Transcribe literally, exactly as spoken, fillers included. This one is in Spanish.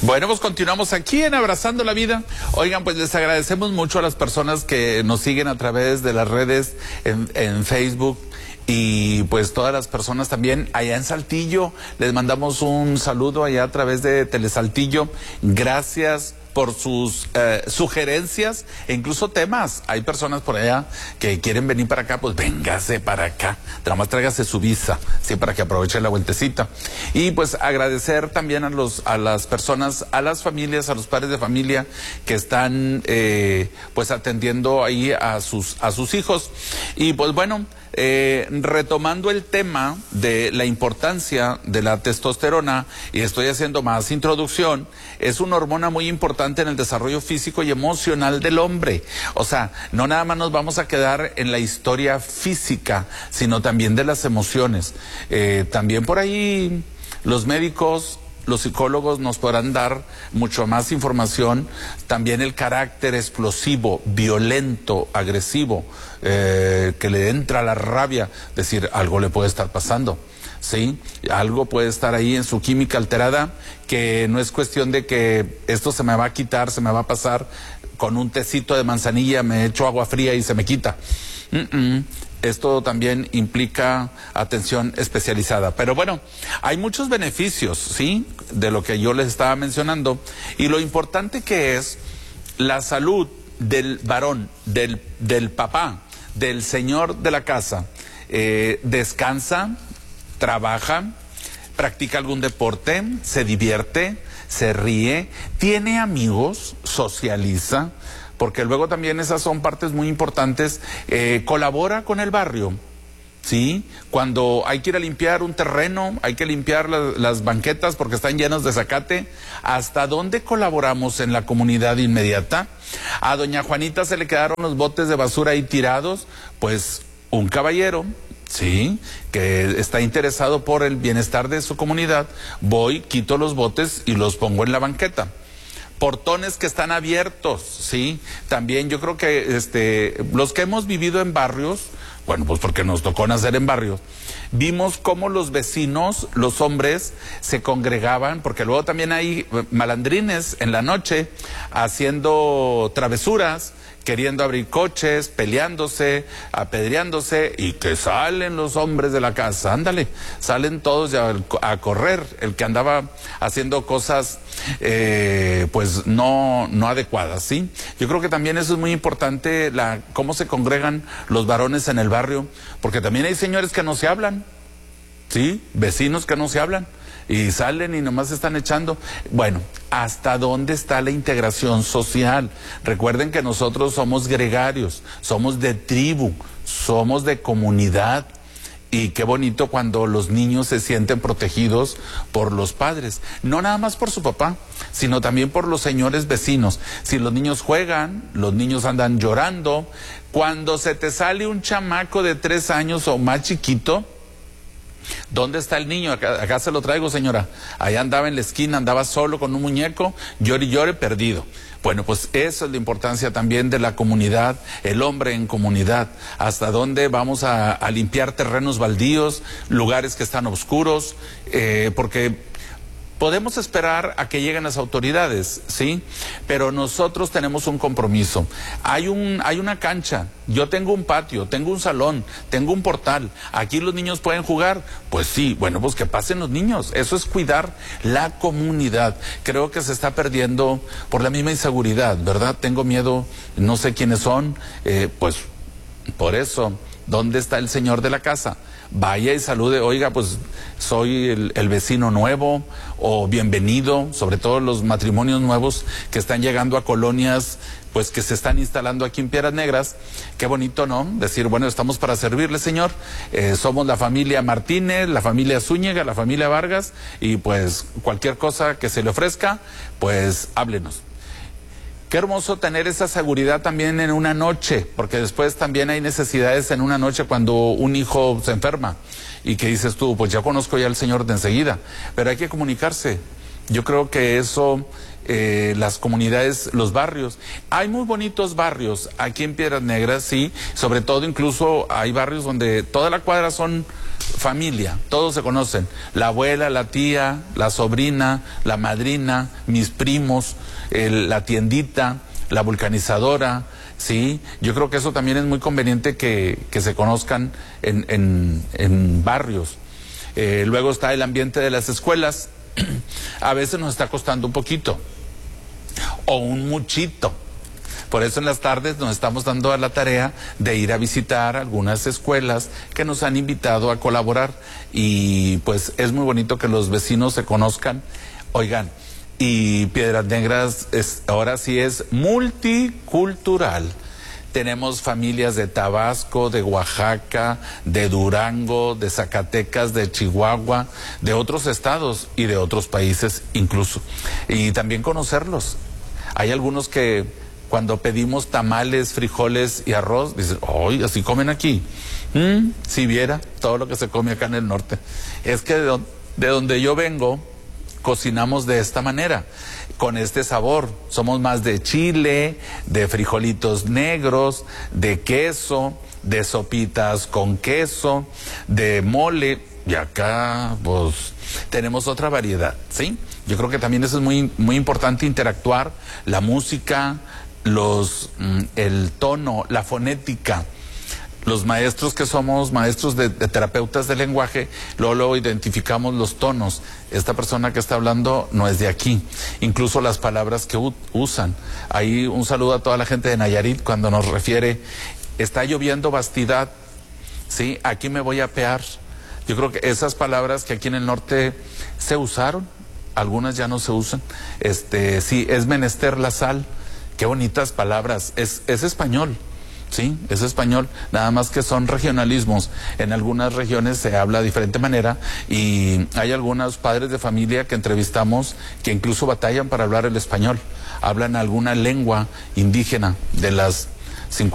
Bueno, pues continuamos aquí en Abrazando la Vida. Oigan, pues les agradecemos mucho a las personas que nos siguen a través de las redes en, en Facebook. Y pues todas las personas también allá en Saltillo, les mandamos un saludo allá a través de Telesaltillo. Gracias por sus eh, sugerencias e incluso temas. Hay personas por allá que quieren venir para acá, pues véngase para acá. Nada más tráigase su visa, sí, para que aproveche la vueltecita. Y pues agradecer también a los a las personas, a las familias, a los padres de familia que están eh, pues atendiendo ahí a sus a sus hijos. Y pues bueno, Eh, retomando el tema de la importancia de la testosterona, y estoy haciendo más introducción, es una hormona muy importante en el desarrollo físico y emocional del hombre. O sea, no nada más nos vamos a quedar en la historia física, sino también de las emociones. Eh, también por ahí los médicos, los psicólogos nos podrán dar mucho más información, también el carácter explosivo, violento, agresivo, eh, que le entra la rabia, decir, algo le puede estar pasando, ¿sí? Algo puede estar ahí en su química alterada, que no es cuestión de que esto se me va a quitar, se me va a pasar, con un tecito de manzanilla me echo agua fría y se me quita. Mm-mm. Esto también implica atención especializada. Pero bueno, hay muchos beneficios, ¿sí?, de lo que yo les estaba mencionando. Y lo importante que es la salud del varón, del, del papá, del señor de la casa. Eh, descansa, trabaja, practica algún deporte, se divierte, se ríe, tiene amigos, socializa, porque luego también esas son partes muy importantes. Eh, colabora con el barrio, ¿sí? Cuando hay que ir a limpiar un terreno, hay que limpiar la, las banquetas porque están llenas de zacate. ¿Hasta dónde colaboramos en la comunidad inmediata? A doña Juanita se le quedaron los botes de basura ahí tirados, pues un caballero, sí, que está interesado por el bienestar de su comunidad, voy, quito los botes y los pongo en la banqueta. Portones que están abiertos, sí, también yo creo que este, los que hemos vivido en barrios, bueno, pues porque nos tocó nacer en barrios, vimos cómo los vecinos, los hombres, se congregaban, porque luego también hay malandrines en la noche haciendo travesuras, queriendo abrir coches, peleándose, apedreándose, y que salen los hombres de la casa, ándale, salen todos a, a correr, el que andaba haciendo cosas eh, pues no, no adecuadas, ¿sí? Yo creo que también eso es muy importante, la, cómo se congregan los varones en el barrio, porque también hay señores que no se hablan, ¿sí? Vecinos que no se hablan, y salen y nomás se están echando. Bueno, ¿hasta dónde está la integración social? Recuerden que nosotros somos gregarios, somos de tribu, somos de comunidad. Y qué bonito cuando los niños se sienten protegidos por los padres. No nada más por su papá, sino también por los señores vecinos. Si los niños juegan, los niños andan llorando. Cuando se te sale un chamaco de tres años o más chiquito, ¿dónde está el niño? Acá, acá se lo traigo, señora. Allá andaba en la esquina, andaba solo con un muñeco, llore y llore, perdido. Bueno, pues eso es la importancia también de la comunidad, el hombre en comunidad. Hasta dónde vamos a, a limpiar terrenos baldíos, lugares que están oscuros, eh, porque podemos esperar a que lleguen las autoridades, ¿sí? Pero nosotros tenemos un compromiso. Hay un, hay una cancha, yo tengo un patio, tengo un salón, tengo un portal. ¿Aquí los niños pueden jugar? Pues sí, bueno, pues que pasen los niños. Eso es cuidar la comunidad. Creo que se está perdiendo por la misma inseguridad, ¿verdad? Tengo miedo, no sé quiénes son, eh, pues por eso, ¿dónde está el señor de la casa? Vaya y salude, oiga, pues soy el, el vecino nuevo, o bienvenido, sobre todo los matrimonios nuevos que están llegando a colonias, pues que se están instalando aquí en Piedras Negras. Qué bonito, ¿no? Decir, bueno, estamos para servirle, señor. Eh, somos la familia Martínez, la familia Zúñiga, la familia Vargas, y pues cualquier cosa que se le ofrezca, pues háblenos. Qué hermoso tener esa seguridad también en una noche, porque después también hay necesidades en una noche cuando un hijo se enferma y que dices tú, pues ya conozco ya al Señor de enseguida, pero hay que comunicarse. Yo creo que eso, eh, las comunidades, los barrios, hay muy bonitos barrios aquí en Piedras Negras, sí, sobre todo incluso hay barrios donde toda la cuadra son familia, todos se conocen, la abuela, la tía, la sobrina, la madrina, mis primos, el, la tiendita, la vulcanizadora, ¿sí? Yo creo que eso también es muy conveniente que, que se conozcan en, en, en barrios. Eh, luego está el ambiente de las escuelas, a veces nos está costando un poquito, o un muchito. Por eso en las tardes nos estamos dando a la tarea de ir a visitar algunas escuelas que nos han invitado a colaborar, y pues es muy bonito que los vecinos se conozcan. Oigan, y Piedras Negras es, ahora sí es multicultural. Tenemos familias de Tabasco, de Oaxaca, de Durango, de Zacatecas, de Chihuahua, de otros estados y de otros países incluso. Y también conocerlos. Hay algunos que cuando pedimos tamales, frijoles y arroz, dicen, ¡ay, así comen aquí! Mm, si viera todo lo que se come acá en el norte. Es que de, do de donde yo vengo, cocinamos de esta manera, con este sabor. Somos más de chile, de frijolitos negros, de queso, de sopitas con queso, de mole, y acá pues tenemos otra variedad, ¿sí? Yo creo que también eso es muy, muy importante, interactuar, la música, los, el tono, la fonética. Los maestros que somos maestros de, de terapeutas del lenguaje, luego, luego identificamos los tonos. Esta persona que está hablando no es de aquí. Incluso las palabras que usan. Ahí un saludo a toda la gente de Nayarit cuando nos refiere, está lloviendo bastidad, ¿sí? Aquí me voy a pear. Yo creo que esas palabras que aquí en el norte se usaron, algunas ya no se usan. Este, sí, es menester la sal. Qué bonitas palabras. Es, es español. Sí, es español, nada más que son regionalismos. En algunas regiones se habla de diferente manera, y hay algunos padres de familia que entrevistamos que incluso batallan para hablar el español. Hablan alguna lengua indígena de las